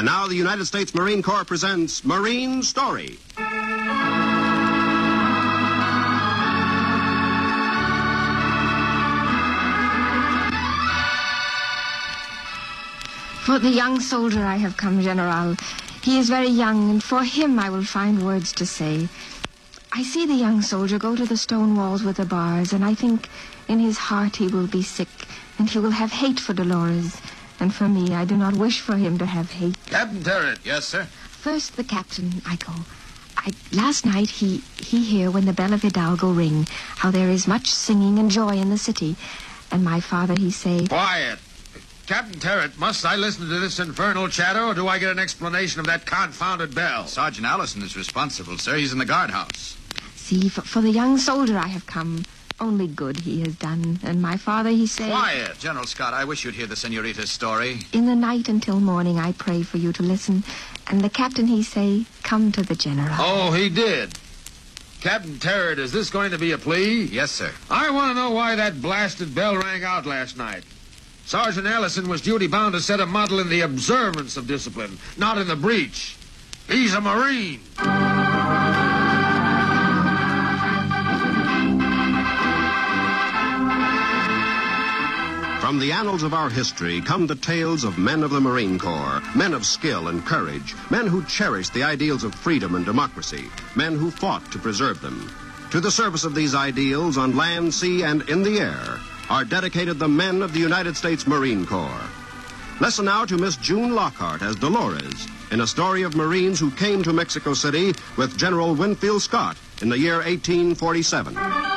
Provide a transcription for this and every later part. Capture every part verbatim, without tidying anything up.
And now the United States Marine Corps presents Marine Story. For the young soldier I have come, General. He is very young, and for him I will find words to say. I see the young soldier go to the stone walls with the bars, and I think in his heart he will be sick, and he will have hate for Dolores. And for me, I do not wish for him to have hate. Captain Terrett. Yes, sir? First, the captain, I go. I, last night, he, he hear when the bell of Hidalgo ring, how there is much singing and joy in the city. And my father, he say... Quiet. Captain Terrett, must I listen to this infernal chatter, or do I get an explanation of that confounded bell? Sergeant Allison is responsible, sir. He's in the guardhouse. See, for, for the young soldier I have come. Only good he has done. And my father, he say... Quiet! General Scott, I wish you'd hear the senorita's story. In the night until morning, I pray for you to listen. And the captain, he say, come to the general. Oh, he did. Captain Terrett, is this going to be a plea? Yes, sir. I want to know why that blasted bell rang out last night. Sergeant Allison was duty-bound to set a model in the observance of discipline, not in the breach. He's a Marine. From the annals of our history come the tales of men of the Marine Corps, men of skill and courage, men who cherished the ideals of freedom and democracy, men who fought to preserve them. To the service of these ideals on land, sea, and in the air are dedicated the men of the United States Marine Corps. Listen now to Miss June Lockhart as Dolores in a story of Marines who came to Mexico City with General Winfield Scott in the year eighteen forty-seven.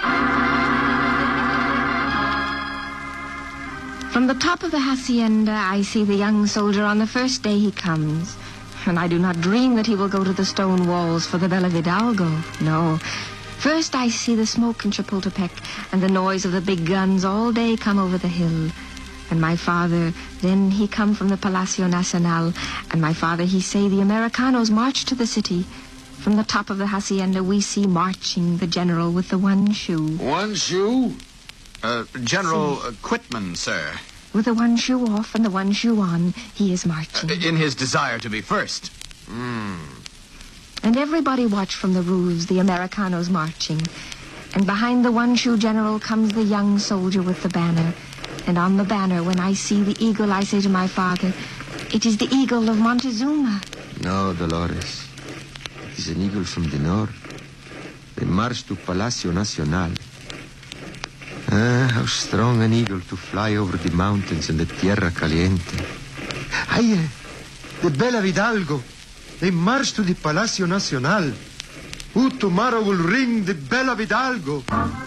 From the top of the hacienda, I see the young soldier on the first day he comes. And I do not dream that he will go to the stone walls for the bell of Hidalgo. No. First I see the smoke in Chapultepec and the noise of the big guns all day come over the hill. And my father, then he come from the Palacio Nacional, and my father, he say the Americanos march to the city. From the top of the hacienda, we see marching the general with the one shoe. One shoe? Uh, General uh, Quitman, sir. With the one shoe off and the one shoe on, he is marching. Uh, in his desire to be first. Hmm. And everybody watch from the roofs the Americanos marching. And behind the one-shoe general comes the young soldier with the banner. And on the banner, when I see the eagle, I say to my father, it is the eagle of Montezuma. No, Dolores. It is an eagle from the north. They march to Palacio Nacional. Ah, how strong an eagle to fly over the mountains and the Tierra Caliente. Aye, the bell of Hidalgo. They march to the Palacio Nacional. Who tomorrow will ring the bell of Hidalgo?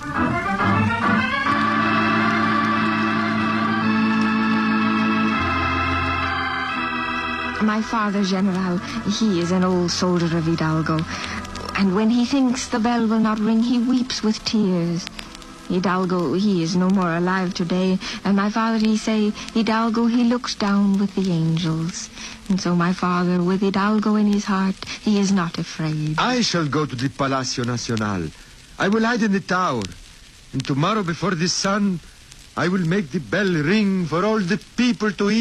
My father, General, he is an old soldier of Hidalgo. And when he thinks the bell will not ring, he weeps with tears. Hidalgo, he is no more alive today. And my father, he say, Hidalgo, he looks down with the angels. And so my father, with Hidalgo in his heart, he is not afraid. I shall go to the Palacio Nacional. I will hide in the tower. And tomorrow before the sun, I will make the bell ring for all the people to hear.